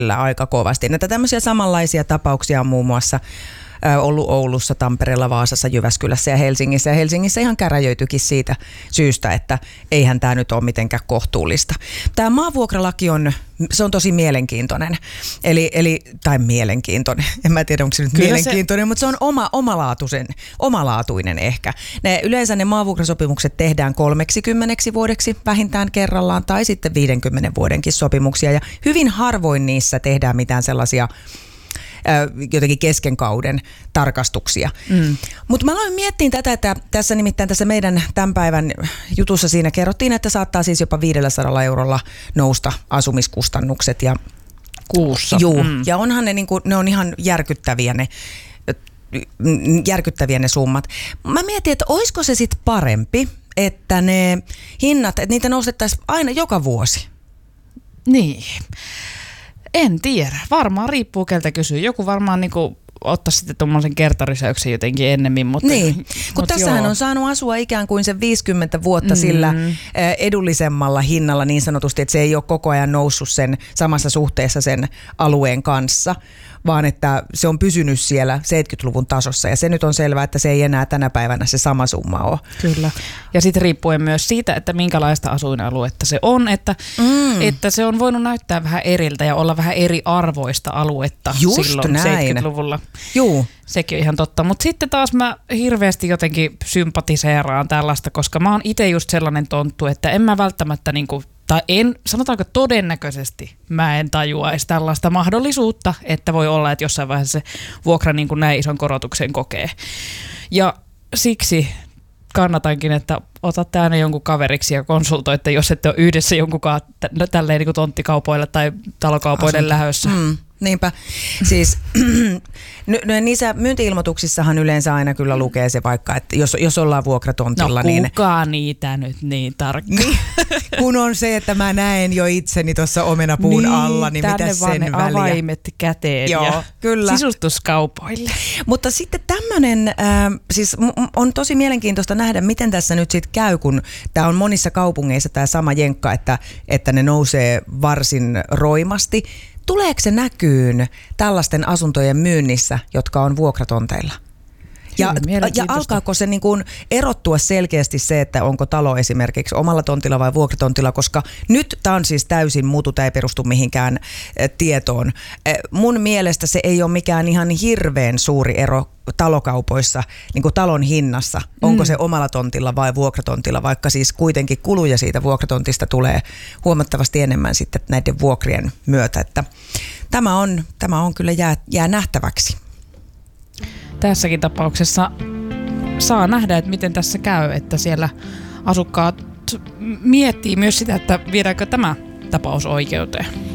aika kovasti. Näitä tämmöisiä samanlaisia tapauksia on muun muassa ollut Oulussa, Tampereella, Vaasassa, Jyväskylässä ja Helsingissä. Ja Helsingissä ihan käräjöityikin siitä syystä, että eihän tämä nyt ole mitenkään kohtuullista. Tämä maavuokralaki se on tosi mielenkiintoinen. Tai mielenkiintoinen. En mä tiedä, onko se nyt mielenkiintoinen, mutta se on omalaatuinen ehkä. Yleensä ne maavuokrasopimukset tehdään 30 vuodeksi vähintään kerrallaan tai sitten 50 vuodenkin sopimuksia. Ja hyvin harvoin niissä tehdään mitään sellaisia jotenkin kesken kauden tarkastuksia. Mutta mä aloin miettiä tätä, että tässä meidän tämän päivän jutussa siinä kerrottiin, että saattaa siis jopa 500 eurolla nousta asumiskustannukset. Ja kuussa. Juu, ja onhan ne on ihan järkyttäviä ne summat. Mä mietin, että olisiko se sitten parempi, että ne hinnat, että niitä nostettaisiin aina joka vuosi? Niin. En tiedä. Varmaan riippuu keltä kysyy. Joku varmaan ottaisi sitten tuommoisen kertarisäyksen jotenkin ennemmin. Niin, kun tässähän on saanut asua ikään kuin sen 50 vuotta sillä edullisemmalla hinnalla niin sanotusti, että se ei ole koko ajan noussut sen samassa suhteessa sen alueen kanssa, vaan että se on pysynyt siellä 70-luvun tasossa ja se nyt on selvää, että se ei enää tänä päivänä se sama summa ole. Kyllä. Ja sitten riippuen myös siitä, että minkälaista asuinaluetta se on, että se on voinut näyttää vähän eriltä ja olla vähän eri arvoista aluetta just silloin näin. 70-luvulla. Juu. Sekin on ihan totta. Mutta sitten taas mä hirveästi jotenkin sympatiseeraan tällaista, koska mä oon itse just sellainen tonttu, että en mä välttämättä sanotaanko todennäköisesti mä en tajuaisi tällaista mahdollisuutta, että voi olla, että jossain vaiheessa se vuokra näin ison korotuksen kokee. Ja siksi kannatankin, että otatte aina jonkun kaveriksi ja konsultoitte, jos ette ole yhdessä jonkunkaan tälleen tonttikaupoille tai talokaupoille lähdössä. Niinpä. Siis niissä myynti-ilmoituksissahan yleensä aina kyllä lukee se vaikka, että jos ollaan vuokratontilla. No kuka niitä nyt niin tarkkaan? Kun on se, että mä näen jo itseni tuossa omenapuun alla, niin mitä sen väliä. Tänne vaan ne avaimet käteen. Joo, ja kyllä. Sisustuskaupoille. Mutta sitten tämmöinen, siis on tosi mielenkiintoista nähdä, miten tässä nyt sitten käy, kun tämä on monissa kaupungeissa tämä sama jenkka, että ne nousee varsin roimasti. Tuleeko se näkyyn tällaisten asuntojen myynnissä, jotka on vuokratonteilla? Ja alkaako se erottua selkeästi se, että onko talo esimerkiksi omalla tontilla vai vuokratontilla, koska nyt tämä on siis täysin muutu, tämä ei perustu mihinkään tietoon. Mun mielestä se ei ole mikään ihan hirveän suuri ero talokaupoissa, talon hinnassa, onko se omalla tontilla vai vuokratontilla, vaikka siis kuitenkin kuluja siitä vuokratontista tulee huomattavasti enemmän sitten näiden vuokrien myötä, että tämä on kyllä jää nähtäväksi. Tässäkin tapauksessa saa nähdä, että miten tässä käy, että siellä asukkaat miettii myös sitä, että viedäänkö tämä tapaus oikeuteen.